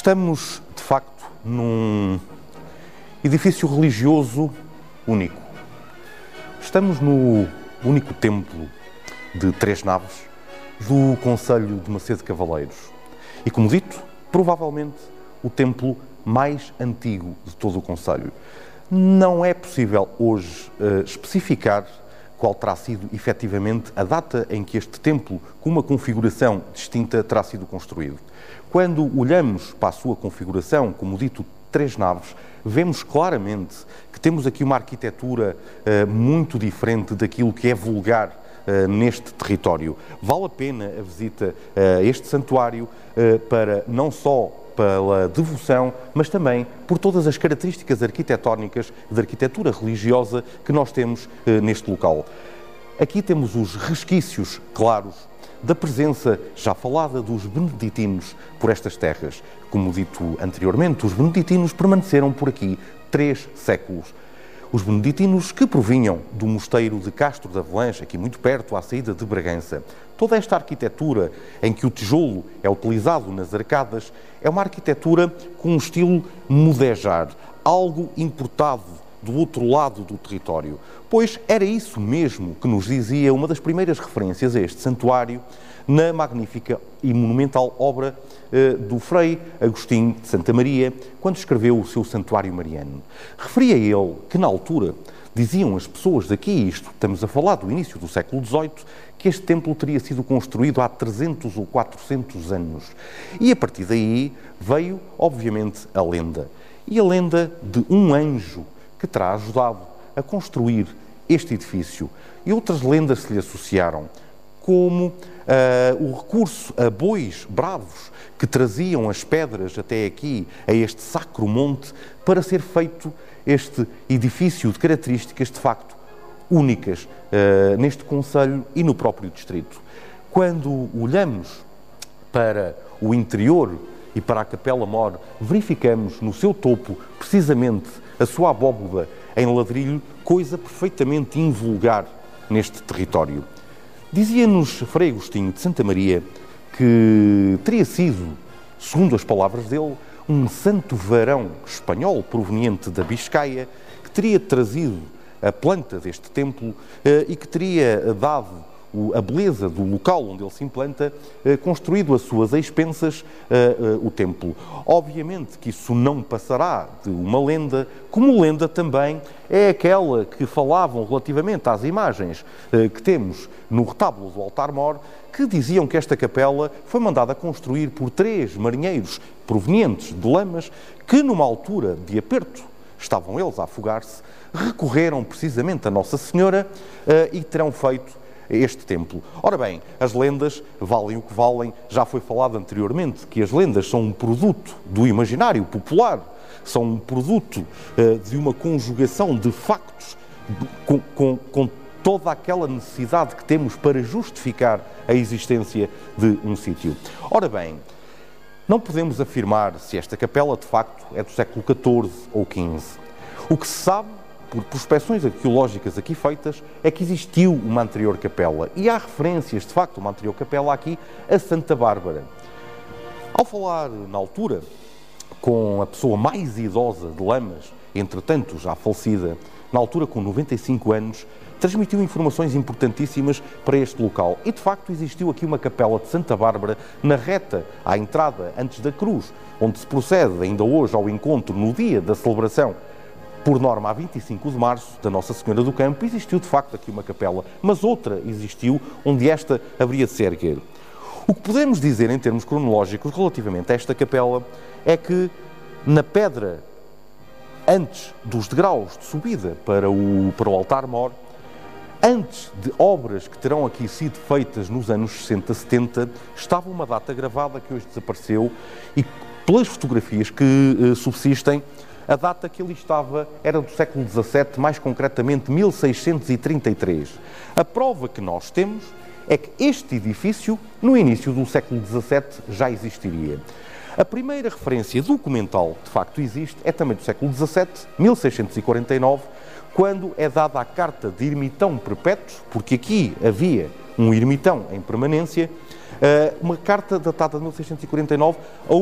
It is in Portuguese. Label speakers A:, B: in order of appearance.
A: Estamos, de facto, num edifício religioso único. Estamos no único templo de 3 naves do concelho de Macedo Cavaleiros. E, como dito, provavelmente o templo mais antigo de todo o concelho. Não é possível hoje especificar qual terá sido efetivamente a data em que este templo, com uma configuração distinta, terá sido construído. Quando olhamos para a sua configuração, como dito, 3 naves, vemos claramente que temos aqui uma arquitetura muito diferente daquilo que é vulgar neste território. Vale a pena a visita a este santuário para não só pela devoção, mas também por todas as características arquitetónicas de arquitetura religiosa que nós temos neste local. Aqui temos os resquícios claros da presença já falada dos beneditinos por estas terras. Como dito anteriormente, os beneditinos permaneceram por aqui 3 séculos. Os beneditinos que provinham do mosteiro de Castro de Avelange, aqui muito perto, à saída de Bragança. Toda esta arquitetura em que o tijolo é utilizado nas arcadas é uma arquitetura com um estilo mudéjar, algo importado do outro lado do território. Pois era isso mesmo que nos dizia uma das primeiras referências a este santuário na magnífica e monumental obra do Frei Agostinho de Santa Maria, quando escreveu o seu Santuário Mariano. Referia ele que, na altura, diziam as pessoas daqui, isto estamos a falar do início do século XVIII, que este templo teria sido construído há 300 ou 400 anos. E a partir daí veio, obviamente, a lenda. E a lenda de um anjo que terá ajudado a construir este edifício. E outras lendas se lhe associaram, como o recurso a bois bravos que traziam as pedras até aqui, a este sacro monte, para ser feito este edifício de características, de facto, únicas neste concelho e no próprio distrito. Quando olhamos para o interior e para a Capela-Mor, verificamos no seu topo, precisamente, a sua abóboda em ladrilho, coisa perfeitamente invulgar neste território. Dizia-nos Frei Agostinho de Santa Maria que teria sido, segundo as palavras dele, um santo varão espanhol proveniente da Biscaia, que teria trazido a planta deste templo e que teria dado a beleza do local onde ele se implanta, construído às suas expensas o templo. Obviamente que isso não passará de uma lenda, como lenda também é aquela que falavam relativamente às imagens que temos no retábulo do altar-mor, que diziam que esta capela foi mandada construir por 3 marinheiros provenientes de Lamas, que numa altura de aperto, estavam eles a afogar-se, recorreram precisamente a Nossa Senhora e terão feito este templo. Ora bem, as lendas valem o que valem. Já foi falado anteriormente que as lendas são um produto do imaginário popular, são um produto de uma conjugação de factos com toda aquela necessidade que temos para justificar a existência de um sítio. Ora bem, não podemos afirmar se esta capela de facto é do século XIV ou XV. O que se sabe, por prospeções arqueológicas aqui feitas, é que existiu uma anterior capela. E há referências, de facto, uma anterior capela aqui, a Santa Bárbara. Ao falar, na altura, com a pessoa mais idosa de Lamas, entretanto já falecida, na altura com 95 anos, transmitiu informações importantíssimas para este local. E, de facto, existiu aqui uma capela de Santa Bárbara na reta, à entrada, antes da cruz, onde se procede ainda hoje ao encontro no dia da celebração, por norma, a 25 de março, da Nossa Senhora do Campo, existiu de facto aqui uma capela, mas outra existiu onde esta haveria de se erguer. O que podemos dizer em termos cronológicos relativamente a esta capela é que na pedra, antes dos degraus de subida para o altar-mor, antes de obras que terão aqui sido feitas nos anos 60, 70, estava uma data gravada que hoje desapareceu e, pelas fotografias que subsistem, a data que ali estava era do século XVII, mais concretamente 1633. A prova que nós temos é que este edifício, no início do século XVII, já existiria. A primeira referência documental, de facto, existe, é também do século XVII, 1649, quando é dada a carta de ermitão perpétuo, porque aqui havia um ermitão em permanência, uma carta datada de 1649 a